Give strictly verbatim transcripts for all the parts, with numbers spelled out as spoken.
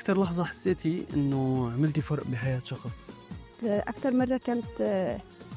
أكتر لحظة حسيتي إنه عملتي فرق بحياة شخص؟ أكتر مرة كانت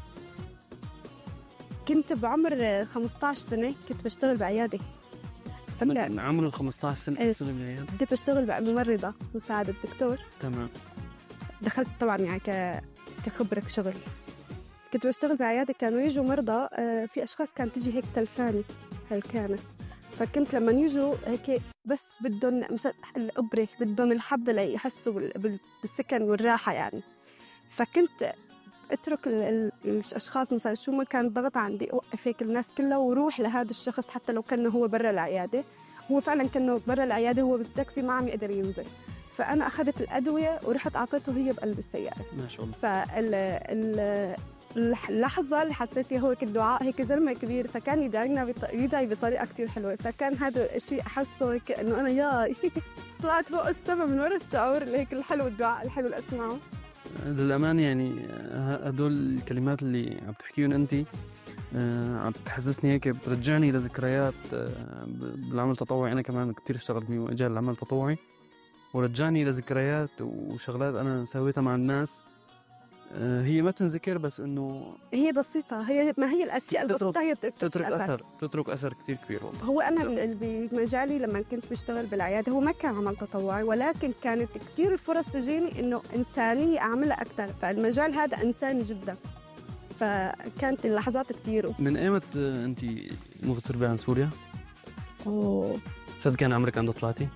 كنت بعمر خمسة عشر سنة، كنت بشتغل بعيادة. من عمر خمسة عشر سنة بتشتغل بعيادة؟ كنت بشتغل ممرضة مساعدة دكتور. تمام. دخلت طبعا يعني ك... كخبرة شغل. كنت بشتغل بعيادة، كانوا يجوا مرضى، في أشخاص كانت تيجي هيك تلفاني هالكانة، فكنت لما يجوا هيك بس بدهم الإبرة، بدهم الحبة ليحسوا بالسكن والراحة يعني. فكنت اترك الاشخاص مثلا شو ما كان ضغط عندي، اوقف هيك الناس كلها وروح لهذا الشخص حتى لو كان هو برا العياده. هو فعلا كانه برا العياده، هو بالتاكسي ما عم يقدر ينزل، فانا اخذت الادويه ورحت اعطيته هي بقلب السياره. ما شاء الله. فال اللحظه اللي حسيت فيها هو هيك الدعاء، هيك زلمه كبير فكان يدعينا بط... يدعي بطريقه كتير حلوه، فكان هذا الشيء احسه هيك انه انا يا طلعت فوق السما من ورا الشعور اللي هيك الحلو، الدعاء الحلو اللي اسمعه. للأمان يعني هدول الكلمات اللي عم تحكيهم أنت عم تحسسني هيك، بترجعني لذكريات بالعمل التطوعي. أنا كمان كتير اشتغلت بمجال العمل التطوعي، ورجعني لذكريات وشغلات أنا سويتها مع الناس. هي ما تنذكر بس إنه هي بسيطة، هي ما هي الأشياء البسيطة هي تترك أثر، تترك أثر كتير كبير والله. هو أنا بمجالي لما كنت بشتغل بالعيادة هو ما كان عمل تطوعي، ولكن كانت كتير الفرص تجيني إنه إنسانية أعملها أكتر، فالمجال هذا إنساني جدا، فكانت اللحظات كتير. من أيمت أنت مغتربة عن سوريا؟ أوه فإذا كان عمرك عنده طلعتي؟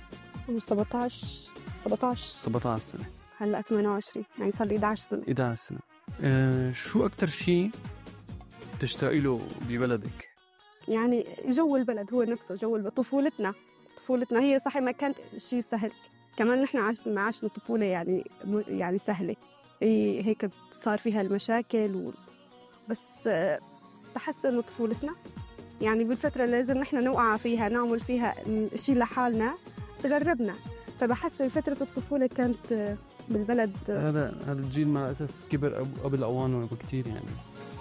سبعتاشر سبعتاشر سبعتاشر سنة، هلأ ثمانية وعشرين، يعني صار لي إحدى عشرة سنة. إحدى عشرة سنة. أه شو أكتر شيء تشتاقي له ببلدك؟ يعني جو البلد هو نفسه، جو البلد. طفولتنا طفولتنا هي صحيح ما كانت شيء سهل، كمان نحن عشنا ما عشنا طفولة يعني يعني سهلة، هي هيك صار فيها المشاكل و... بس بحس إنه طفولتنا يعني بالفترة اللي لازم نحن نوقع فيها نعمل فيها شيء لحالنا تغربنا، فبحس فترة الطفولة كانت بالبلد. هذا هذا الجيل مع الأسف كبر قبل أوانه بكتير يعني.